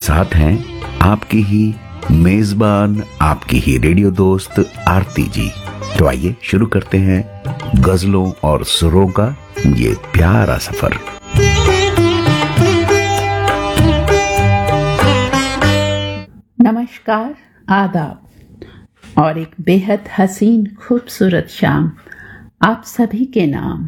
साथ हैं आपकी ही मेजबान, आपकी ही रेडियो दोस्त आरती जी। तो आइए शुरू करते हैं गजलों और सुरों का ये प्यारा सफर। नमस्कार, आदाब और एक बेहद हसीन खूबसूरत शाम आप सभी के नाम।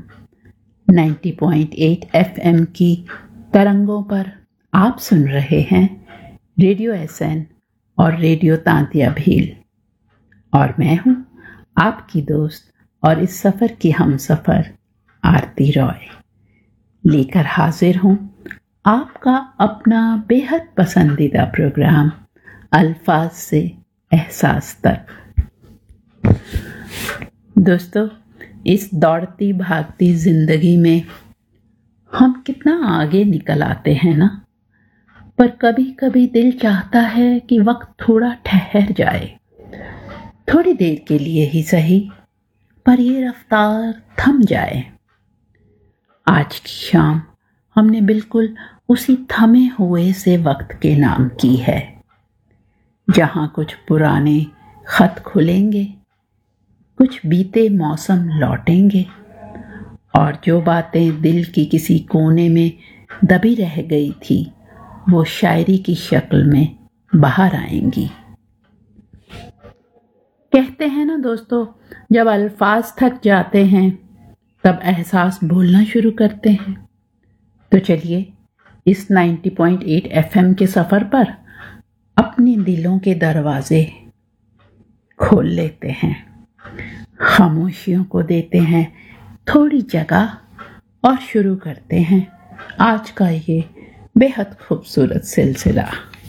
90.8 FM की तरंगों पर आप सुन रहे हैं रेडियो एसएन और रेडियो तांतिया भील, और मैं हूं आपकी दोस्त और इस सफ़र की हमसफ़र आरती रॉय, लेकर हाजिर हूं आपका अपना बेहद पसंदीदा प्रोग्राम अल्फाज से एहसास तक। दोस्तों, इस दौड़ती भागती जिंदगी में हम कितना आगे निकल आते हैं ना, पर कभी कभी दिल चाहता है कि वक्त थोड़ा ठहर जाए, थोड़ी देर के लिए ही सही, पर ये रफ्तार थम जाए। आज की शाम हमने बिल्कुल उसी थमे हुए से वक्त के नाम की है, जहां कुछ पुराने खत खुलेंगे, कुछ बीते मौसम लौटेंगे, और जो बातें दिल की किसी कोने में दबी रह गई थी वो शायरी की शक्ल में बाहर आएंगी। कहते हैं ना दोस्तों, जब अल्फाज थक जाते हैं तब एहसास बोलना शुरू करते हैं। तो चलिए इस 90.8 FM के सफ़र पर अपने दिलों के दरवाजे खोल लेते हैं, खामोशियों को देते हैं थोड़ी जगह और शुरू करते हैं आज का ये बेहद खूबसूरत सिलसिला।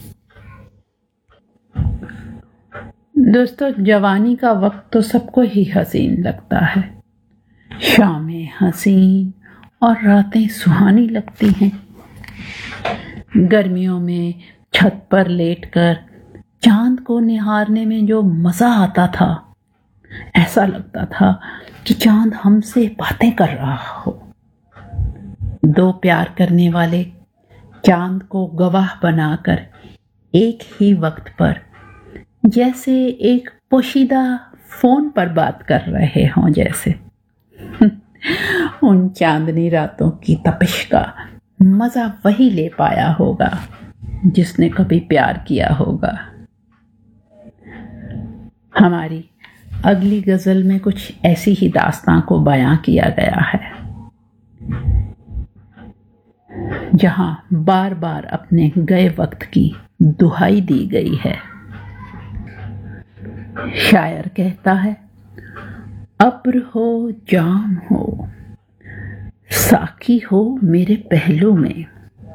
दोस्तों, जवानी का वक्त तो सबको ही हसीन लगता है। शामें हसीन और रातें सुहानी लगती हैं। गर्मियों में छत पर लेटकर चांद को निहारने में जो मज़ा आता था, ऐसा लगता था कि चांद हमसे बातें कर रहा हो। दो प्यार करने वाले चांद को गवाह बनाकर एक ही वक्त पर जैसे एक पोशीदा फोन पर बात कर रहे हों जैसे। उन चांदनी रातों की तपिश का मज़ा वही ले पाया होगा जिसने कभी प्यार किया होगा। हमारी अगली गज़ल में कुछ ऐसी ही दास्तां को बयां किया गया है, जहां बार बार अपने गए वक्त की दुहाई दी गई है। शायर कहता है, अब्र हो जाम हो साकी हो मेरे पहलू में,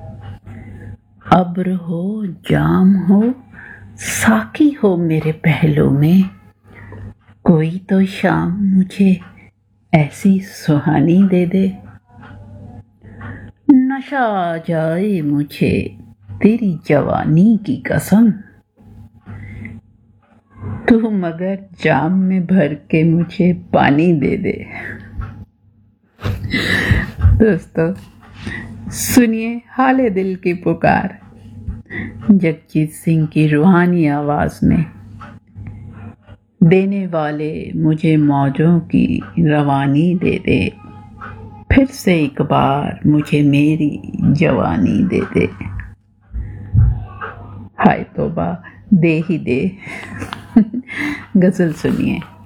अब्र हो जाम हो साकी हो मेरे पहलू में, कोई तो शाम मुझे ऐसी सुहानी दे दे, नशा आ जाए मुझे तेरी जवानी की कसम, तू मगर जाम में भर के मुझे पानी दे दे। दोस्तों, सुनिए हाले दिल की पुकार जगजीत सिंह की रूहानी आवाज में। देने वाले मुझे मौजों की रवानी दे दे, फिर से एक बार मुझे मेरी जवानी दे दे। हाय तौबा, दे ही दे। गजल सुनिए।